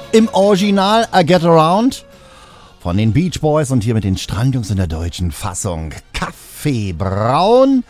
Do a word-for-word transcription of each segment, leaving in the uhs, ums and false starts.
im Original I Get Around von den Beach Boys und hier mit den Strandjungs in der deutschen Fassung. Kaffee braun,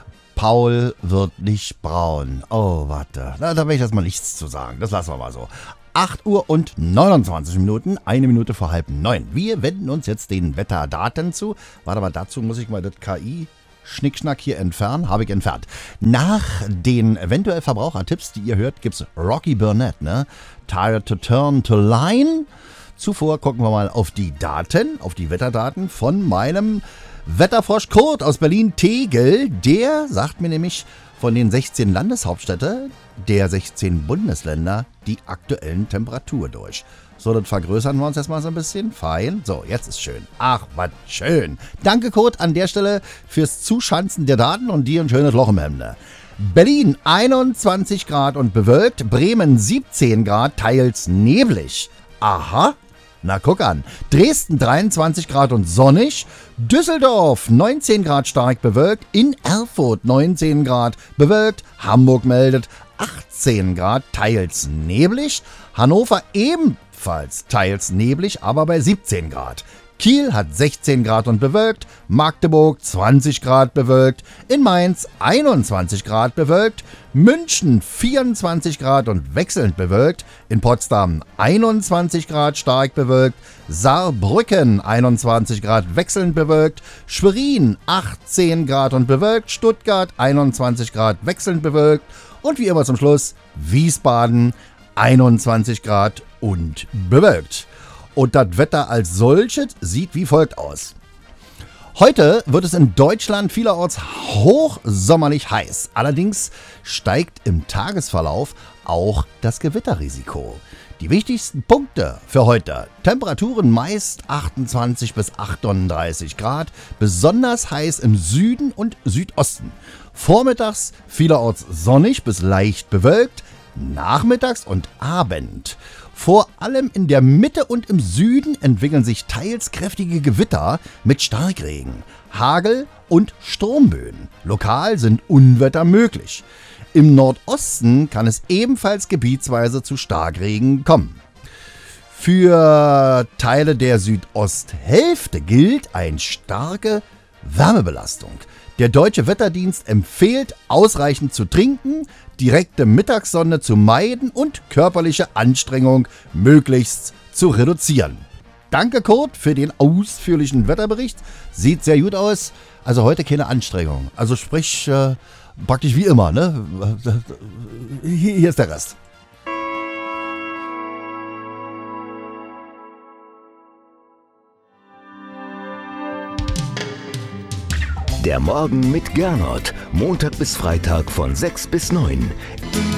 Paul wird nicht braun. Oh, warte, da, da will ich jetzt mal nichts zu sagen, das lassen wir mal so. acht Uhr und neunundzwanzig Minuten, eine Minute vor halb neun. Wir wenden uns jetzt den Wetterdaten zu. Warte mal, dazu muss ich mal das K I Schnickschnack hier entfernen. Habe ich entfernt. Nach den eventuell Verbrauchertipps, die ihr hört, gibt's Rocky Burnett, ne? Tired to Turn to Line. Zuvor gucken wir mal auf die Daten, auf die Wetterdaten von meinem Wetterfrosch Kurt aus Berlin-Tegel. Der sagt mir nämlich von den sechzehn Landeshauptstädten der sechzehn Bundesländer die aktuellen Temperaturen durch. So, das vergrößern wir uns jetzt mal so ein bisschen. Fein. So, jetzt ist schön. Ach, was schön. Danke, Kurt, an der Stelle fürs Zuschanzen der Daten und dir ein schönes Loch im Hemde. Berlin einundzwanzig Grad und bewölkt. Bremen siebzehn Grad, teils neblig. Aha. Na, guck an. Dresden dreiundzwanzig Grad und sonnig. Düsseldorf neunzehn Grad stark bewölkt. In Erfurt neunzehn Grad bewölkt. Hamburg meldet achtzehn Grad, teils neblig. Hannover ebenfalls teils neblig, aber bei siebzehn Grad. Kiel hat sechzehn Grad und bewölkt. Magdeburg zwanzig Grad bewölkt. In Mainz einundzwanzig Grad bewölkt. München vierundzwanzig Grad und wechselnd bewölkt. In Potsdam einundzwanzig Grad stark bewölkt. Saarbrücken einundzwanzig Grad wechselnd bewölkt. Schwerin achtzehn Grad und bewölkt. Stuttgart einundzwanzig Grad wechselnd bewölkt. Und wie immer zum Schluss Wiesbaden einundzwanzig Grad und bewölkt. Und das Wetter als solches sieht wie folgt aus. Heute wird es in Deutschland vielerorts hochsommerlich heiß. Allerdings steigt im Tagesverlauf auch das Gewitterrisiko. Die wichtigsten Punkte für heute: Temperaturen meist achtundzwanzig bis achtunddreißig Grad, besonders heiß im Süden und Südosten. Vormittags vielerorts sonnig bis leicht bewölkt, nachmittags und Abend. Vor allem in der Mitte und im Süden entwickeln sich teils kräftige Gewitter mit Starkregen, Hagel und Sturmböen. Lokal sind Unwetter möglich. Im Nordosten kann es ebenfalls gebietsweise zu Starkregen kommen. Für Teile der Südosthälfte gilt eine starke Wärmebelastung. Der Deutsche Wetterdienst empfiehlt, ausreichend zu trinken, direkte Mittagssonne zu meiden und körperliche Anstrengung möglichst zu reduzieren. Danke, Kurt, für den ausführlichen Wetterbericht. Sieht sehr gut aus. Also heute keine Anstrengung. Also sprich, äh, praktisch wie immer, ne? Hier, hier ist der Rest. Der Morgen mit Gernot. Montag bis Freitag von sechs bis neun.